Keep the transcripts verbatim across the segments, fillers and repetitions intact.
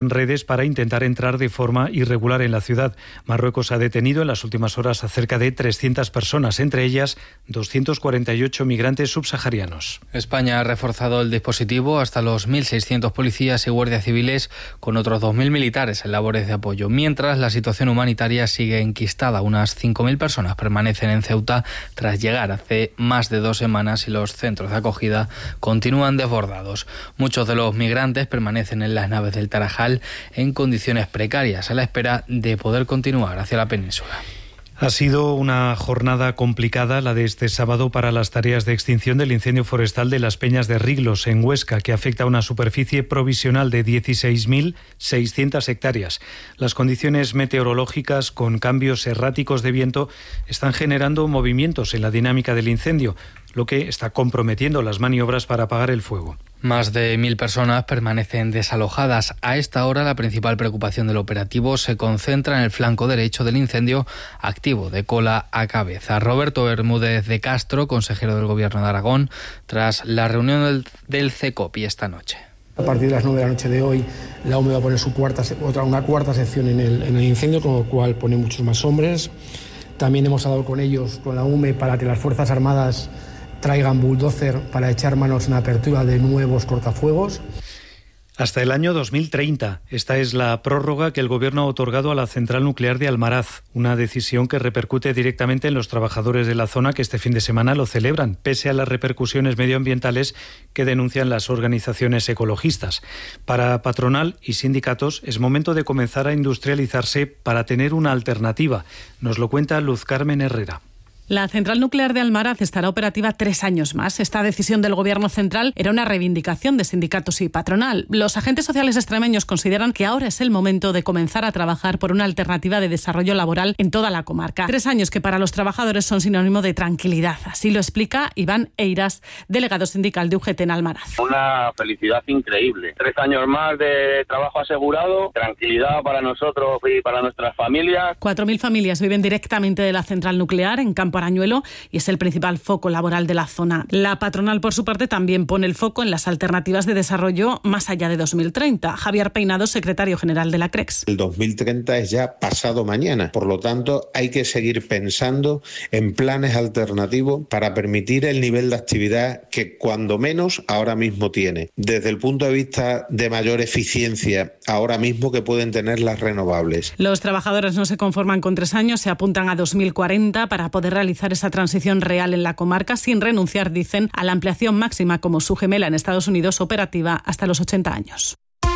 redes para intentar entrar de forma irregular en la ciudad. Marruecos ha detenido en las últimas horas a cerca de trescientas personas, entre ellas doscientos cuarenta y ocho migrantes subsaharianos. España ha reforzado el dispositivo hasta los mil seiscientos policías y guardias civiles, con otros dos mil militares en labores de apoyo. Mientras, la situación humanitaria sigue enquistada. Unas cinco mil personas permanecen en Ceuta tras llegar hace más de dos semanas y los centros de acogida continúan desbordados. Muchos de los migrantes permanecen en las naves del Tarajal en condiciones precarias, a la espera de poder continuar hacia la península. Ha sido una jornada complicada la de este sábado para las tareas de extinción del incendio forestal de las Peñas de Riglos, en Huesca, que afecta a una superficie provisional de dieciséis mil seiscientas hectáreas. Las condiciones meteorológicas, con cambios erráticos de viento, están generando movimientos en la dinámica del incendio, lo que está comprometiendo las maniobras para apagar el fuego. Más de mil personas permanecen desalojadas. A esta hora, la principal preocupación del operativo se concentra en el flanco derecho del incendio, activo de cola a cabeza. Roberto Bermúdez de Castro, consejero del Gobierno de Aragón, tras la reunión del, del CECOPI esta noche. A partir de las nueve de la noche de hoy, la U M E va a poner su cuarta, otra, una cuarta sección en el, en el incendio, con lo cual pone muchos más hombres. También hemos hablado con ellos, con la U M E, para que las Fuerzas Armadas traigan bulldozer para echar manos en la apertura de nuevos cortafuegos. Hasta el año dos mil treinta. Esta es la prórroga que el Gobierno ha otorgado a la central nuclear de Almaraz, una decisión que repercute directamente en los trabajadores de la zona, que este fin de semana lo celebran, pese a las repercusiones medioambientales que denuncian las organizaciones ecologistas. Para patronal y sindicatos es momento de comenzar a industrializarse para tener una alternativa. Nos lo cuenta Luz Carmen Herrera. La central nuclear de Almaraz estará operativa tres años más. Esta decisión del Gobierno central era una reivindicación de sindicatos y patronal. Los agentes sociales extremeños consideran que ahora es el momento de comenzar a trabajar por una alternativa de desarrollo laboral en toda la comarca. Tres años que para los trabajadores son sinónimo de tranquilidad. Así lo explica Iván Eiras, delegado sindical de U G T en Almaraz. Una felicidad increíble. Tres años más de trabajo asegurado, tranquilidad para nosotros y para nuestras familias. Cuatro mil familias viven directamente de la central nuclear en Campo Arañuelo y es el principal foco laboral de la zona. La patronal, por su parte, también pone el foco en las alternativas de desarrollo más allá de dos mil treinta. Javier Peinado, secretario general de la CREX. El dos mil treinta es ya pasado mañana, por lo tanto hay que seguir pensando en planes alternativos para permitir el nivel de actividad que cuando menos ahora mismo tiene. Desde el punto de vista de mayor eficiencia ahora mismo que pueden tener las renovables. Los trabajadores no se conforman con tres años, se apuntan a dos mil cuarenta para poder realizar realizar esa transición real en la comarca sin renunciar, dicen, a la ampliación máxima como su gemela en Estados Unidos operativa hasta los ochenta años.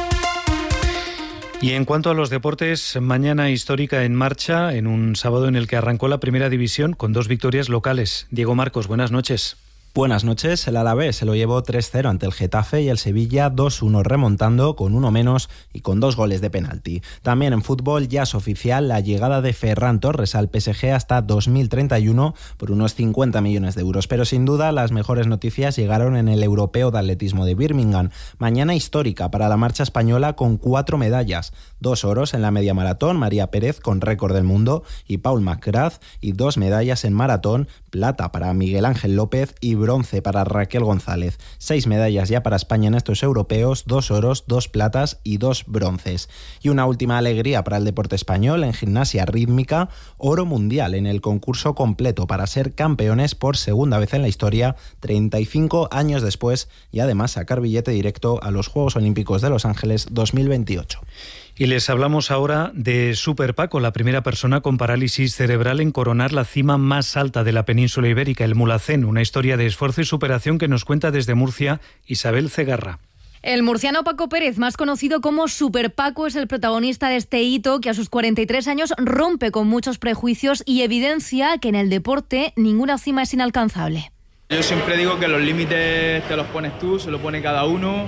Y en cuanto a los deportes, mañana histórica en marcha en un sábado en el que arrancó la primera división con dos victorias locales. Diego Marcos, buenas noches. Buenas noches. El Alavés se lo llevó tres cero ante el Getafe y el Sevilla dos uno, remontando con uno menos y con dos goles de penalti. También en fútbol ya es oficial la llegada de Ferran Torres al P S G hasta dos mil treinta y uno por unos cincuenta millones de euros. Pero sin duda las mejores noticias llegaron en el Europeo de Atletismo de Birmingham. Mañana histórica para la marcha española con cuatro medallas. Dos oros en la media maratón, María Pérez con récord del mundo y Paul McGrath, y dos medallas en maratón, plata para Miguel Ángel López y bronce para Raquel González. Seis medallas ya para España en estos europeos, dos oros, dos platas y dos bronces. Y una última alegría para el deporte español en gimnasia rítmica, oro mundial en el concurso completo para ser campeones por segunda vez en la historia, treinta y cinco años después, y además sacar billete directo a los Juegos Olímpicos de Los Ángeles dos mil veintiocho. Y les hablamos ahora de Super Paco, la primera persona con parálisis cerebral en coronar la cima más alta de la península ibérica, el Mulhacén, una historia de esfuerzo y superación que nos cuenta desde Murcia Isabel Cegarra. El murciano Paco Pérez, más conocido como Super Paco, es el protagonista de este hito que a sus cuarenta y tres años rompe con muchos prejuicios y evidencia que en el deporte ninguna cima es inalcanzable. Yo siempre digo que los límites te los pones tú, se los pone cada uno,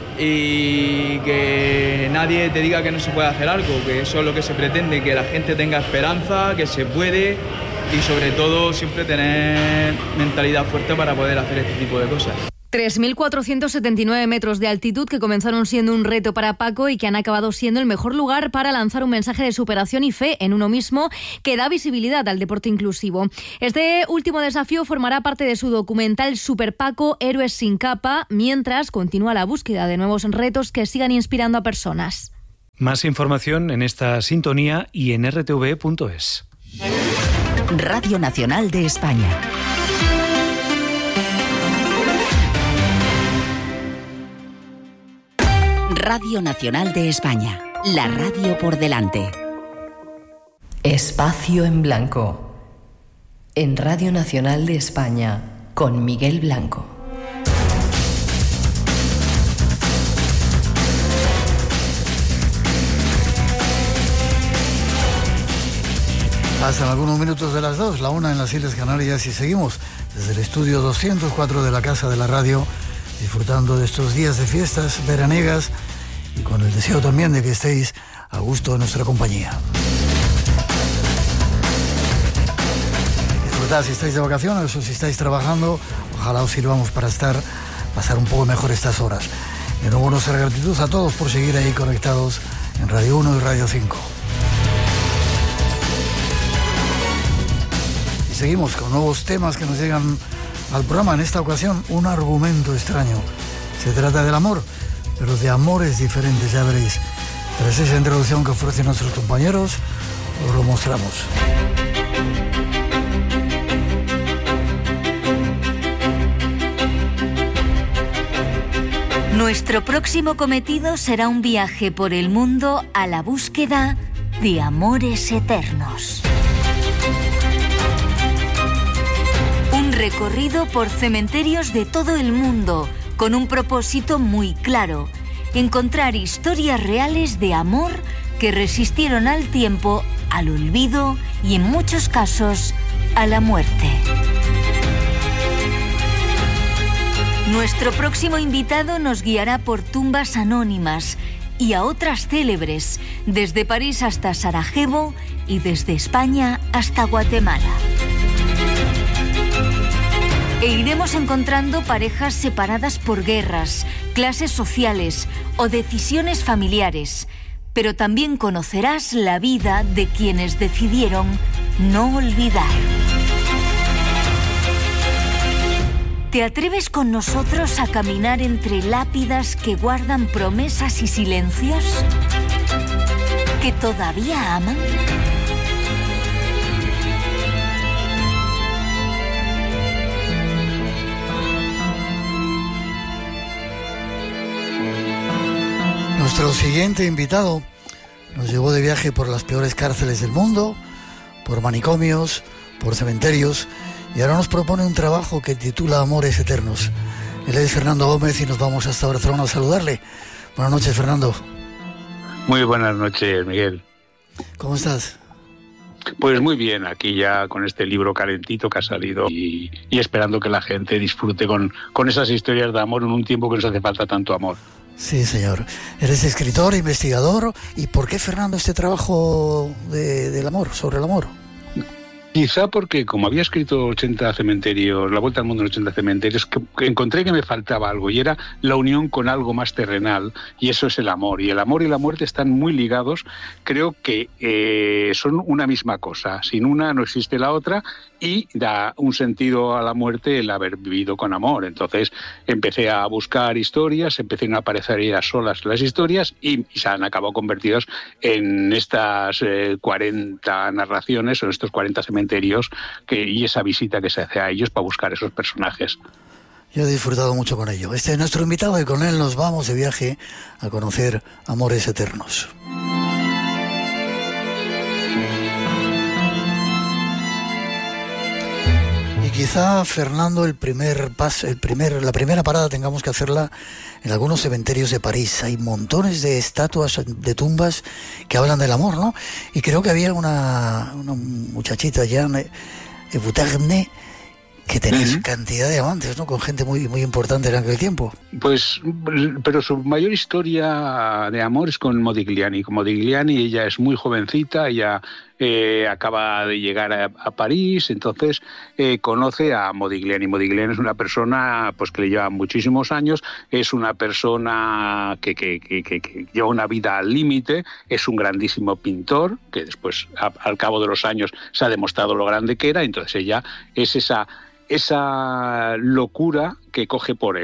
y que nadie te diga que no se puede hacer algo, que eso es lo que se pretende, que la gente tenga esperanza, que se puede, y sobre todo siempre tener mentalidad fuerte para poder hacer este tipo de cosas. tres mil cuatrocientos setenta y nueve metros de altitud que comenzaron siendo un reto para Paco y que han acabado siendo el mejor lugar para lanzar un mensaje de superación y fe en uno mismo que da visibilidad al deporte inclusivo. Este último desafío formará parte de su documental Super Paco, Héroes sin capa, mientras continúa la búsqueda de nuevos retos que sigan inspirando a personas. Más información en esta sintonía y en r t v punto es. Radio Nacional de España. Radio Nacional de España. La radio por delante. Espacio en Blanco. En Radio Nacional de España, con Miguel Blanco. Pasan algunos minutos de las dos, la una en las Islas Canarias, y seguimos desde el estudio doscientos cuatro de la Casa de la Radio, disfrutando de estos días de fiestas veraniegas y con el deseo también de que estéis a gusto en nuestra compañía. Disfrutad si estáis de vacaciones o si estáis trabajando, ojalá os sirvamos para estar, pasar un poco mejor estas horas. De nuevo nuestra gratitud a todos por seguir ahí conectados en Radio uno y Radio cinco. Y seguimos con nuevos temas que nos llegan al programa. En esta ocasión, un argumento extraño. Se trata del amor, pero de amores diferentes, ya veréis. Tras esa introducción que ofrecen nuestros compañeros, os lo mostramos. Nuestro próximo cometido será un viaje por el mundo a la búsqueda de amores eternos. Un recorrido por cementerios de todo el mundo con un propósito muy claro: encontrar historias reales de amor que resistieron al tiempo, al olvido y en muchos casos a la muerte. Nuestro próximo invitado nos guiará por tumbas anónimas y a otras célebres, desde París hasta Sarajevo y desde España hasta Guatemala. E iremos encontrando parejas separadas por guerras, clases sociales o decisiones familiares, pero también conocerás la vida de quienes decidieron no olvidar. ¿Te atreves con nosotros a caminar entre lápidas que guardan promesas y silencios que todavía aman? Nuestro siguiente invitado nos llevó de viaje por las peores cárceles del mundo, por manicomios, por cementerios, y ahora nos propone un trabajo que titula Amores Eternos. Él es Fernando Gómez y nos vamos hasta Barcelona a saludarle. Buenas noches, Fernando. Muy buenas noches, Miguel. ¿Cómo estás? Pues muy bien, aquí ya con este libro calentito que ha salido y, y esperando que la gente disfrute con, con esas historias de amor en un tiempo que nos hace falta tanto amor. Sí, señor. Eres escritor, investigador. ¿Y por qué, Fernando, este trabajo de, del amor, sobre el amor? Quizá porque, como había escrito ochenta cementerios, La Vuelta al Mundo en ochenta cementerios, que, que encontré que me faltaba algo, y era la unión con algo más terrenal, y eso es el amor. Y el amor y la muerte están muy ligados. Creo que eh, son una misma cosa. Sin una no existe la otra, y da un sentido a la muerte el haber vivido con amor. Entonces empecé a buscar historias, empecé a aparecer a solas las historias, y, y se han acabado convertidas en estas eh, cuarenta narraciones, o estos cuarenta cementerios, que, y esa visita que se hace a ellos para buscar esos personajes. Yo he disfrutado mucho con ello. Este es nuestro invitado y con él nos vamos de viaje a conocer amores eternos. Y quizá, Fernando, el primer paso, el primer, la primera parada tengamos que hacerla en algunos cementerios de París. Hay montones de estatuas, de tumbas que hablan del amor, ¿no? Y creo que había una, una muchachita, Jeanne Boutargne, que tenía uh-huh. cantidad de amantes, ¿no? Con gente muy, muy importante en aquel tiempo. Pues, pero su mayor historia de amor es con Modigliani. Con Modigliani ella es muy jovencita, ella eh, acaba de llegar a, a París, entonces eh, conoce a Modigliani. Modigliani es una persona pues que le lleva muchísimos años, es una persona que, que, que, que, que lleva una vida al límite, es un grandísimo pintor, que después, a, al cabo de los años, se ha demostrado lo grande que era, entonces ella es esa... esa locura que coge por él,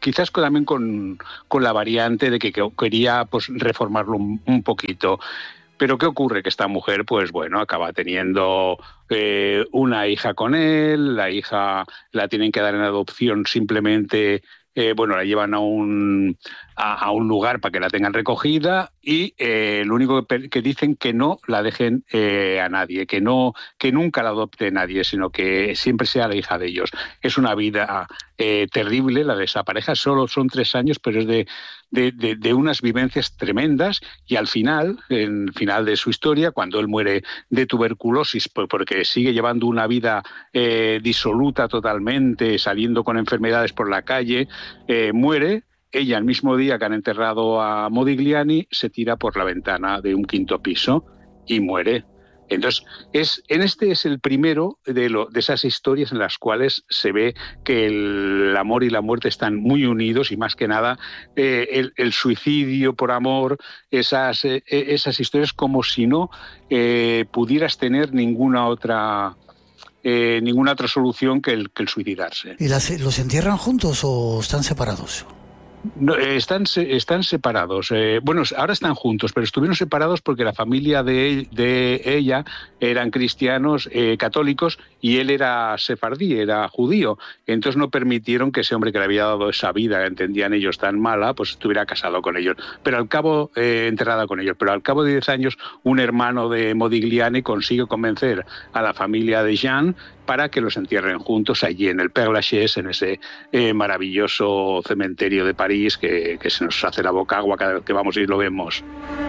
quizás también con, con la variante de que, que quería pues reformarlo un, un poquito. Pero ¿qué ocurre? Que esta mujer, pues bueno, acaba teniendo eh, una hija con él, la hija la tienen que dar en adopción simplemente, eh, bueno, la llevan a un, a, a un lugar para que la tengan recogida y eh, lo único que, que dicen que no la dejen eh, a nadie, que no, que nunca la adopte nadie, sino que siempre sea la hija de ellos. Es una vida eh, terrible la de esa pareja, solo son tres años, pero es de... De, de, de unas vivencias tremendas y al final, en el final de su historia, cuando él muere de tuberculosis porque sigue llevando una vida eh, disoluta totalmente, saliendo con enfermedades por la calle, eh, muere. Ella, el mismo día que han enterrado a Modigliani, se tira por la ventana de un quinto piso y muere. Entonces, es, en este es el primero de, lo, de esas historias en las cuales se ve que el amor y la muerte están muy unidos y más que nada eh, el, el suicidio por amor, esas, eh, esas historias como si no eh, pudieras tener ninguna otra... Eh, ninguna otra solución que el, que el suicidarse. ¿Y las, los entierran juntos o están separados? No, están, están separados. Eh, bueno, ahora están juntos, pero estuvieron separados porque la familia de, de ella eran cristianos eh, católicos y él era sefardí, era judío. Entonces no permitieron que ese hombre que le había dado esa vida, que entendían ellos tan mala, pues estuviera casado con ellos. Pero al cabo, eh, enterrada con ellos. Pero al cabo de diez años, un hermano de Modigliani consigue convencer a la familia de Jean para que los entierren juntos allí en el Père Lachaise, en ese eh, maravilloso cementerio de París que, que se nos hace la boca agua cada vez que vamos y lo vemos.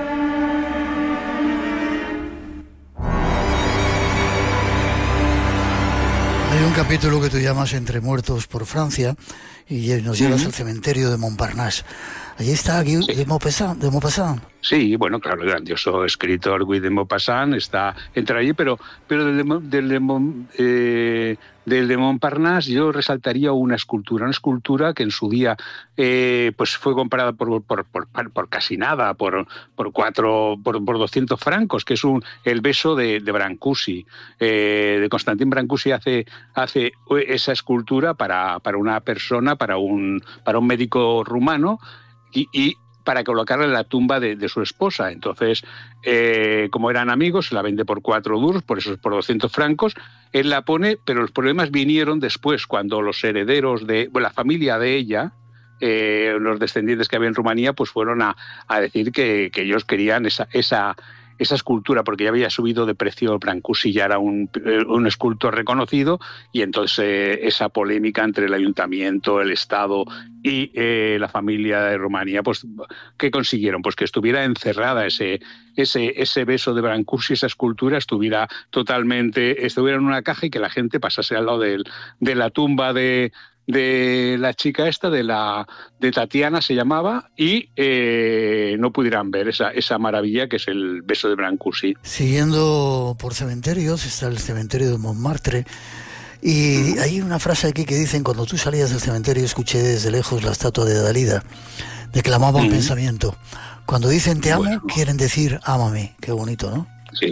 Hay un capítulo que tú llamas Entre muertos por Francia y nos llevas uh-huh. al cementerio de Montparnasse. Allí está Guy sí. de Maupassant, de Maupassant. Sí, bueno, claro, el grandioso escritor Guy de Maupassant está entre allí, pero, pero del, de, del, de, eh, del de Montparnasse yo resaltaría una escultura, una escultura que en su día eh, pues fue comprada por, por, por, por casi nada, por, por, cuatro, por, por doscientos francos, que es un, el beso de, de Brancusi. Eh, de Constantin Brancusi hace, hace esa escultura para, para una persona, para un, para un médico rumano, y, y para colocarla en la tumba de, de su esposa. Entonces, eh, como eran amigos, se la vende por cuatro duros, por eso por doscientos francos. Él la pone, pero los problemas vinieron después, cuando los herederos de bueno, la familia de ella, eh, los descendientes que había en Rumanía, pues fueron a, a decir que, que ellos querían esa... esa esa escultura, porque ya había subido de precio. Brancusi ya era un, un escultor reconocido, y entonces eh, esa polémica entre el ayuntamiento, el Estado y eh, la familia de Rumanía, pues ¿qué consiguieron? Pues que estuviera encerrada ese, ese, ese beso de Brancusi, esa escultura, estuviera totalmente, estuviera en una caja y que la gente pasase al lado de, de la tumba de de la chica esta, de la de Tatiana se llamaba, y eh, no pudieran ver esa, esa maravilla que es el beso de Brancusi. Siguiendo por cementerios, está el cementerio de Montmartre, y mm. hay una frase aquí que dicen: cuando tú salías del cementerio escuché desde lejos la estatua de Dalida, declamaba un mm. pensamiento. Cuando dicen te amo, bueno. quieren decir ámame. Qué bonito, ¿no? Sí.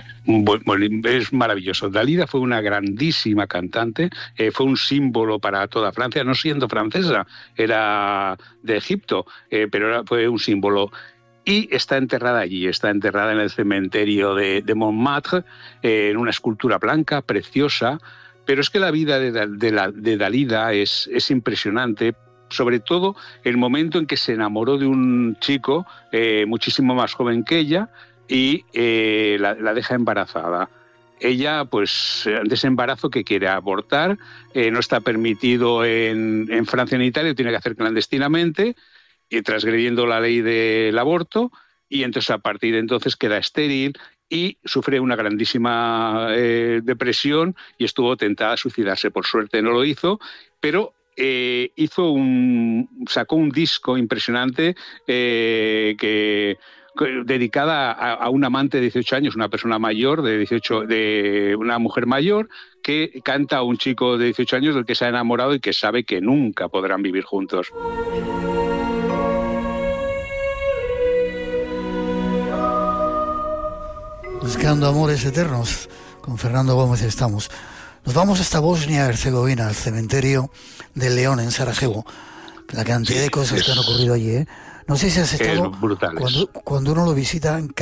Es maravilloso. Dalida fue una grandísima cantante, eh, fue un símbolo para toda Francia, no siendo francesa, era de Egipto, eh, pero era, fue un símbolo. Y está enterrada allí, está enterrada en el cementerio de, de Montmartre, eh, en una escultura blanca, preciosa. Pero es que la vida de, de, la, de Dalida es, es impresionante, sobre todo el momento en que se enamoró de un chico eh, muchísimo más joven que ella, y eh, la, la deja embarazada. Ella, pues, ante ese embarazo que quiere abortar, eh, no está permitido en, en Francia ni en Italia, lo tiene que hacer clandestinamente, y transgrediendo la ley del aborto, y entonces a partir de entonces queda estéril y sufre una grandísima eh, depresión y estuvo tentada a suicidarse. Por suerte no lo hizo, pero eh, hizo un, sacó un disco impresionante eh, que... dedicada a, a un amante de dieciocho años, una persona mayor, de dieciocho, de una mujer mayor, que canta a un chico de dieciocho años del que se ha enamorado y que sabe que nunca podrán vivir juntos. Buscando amores eternos, con Fernando Gómez estamos. Nos vamos hasta Bosnia-Herzegovina, al cementerio de León, en Sarajevo. La cantidad sí, de cosas es, que han ocurrido allí, ¿eh? No sé si has estado... brutales. Cuando, cuando uno lo visita en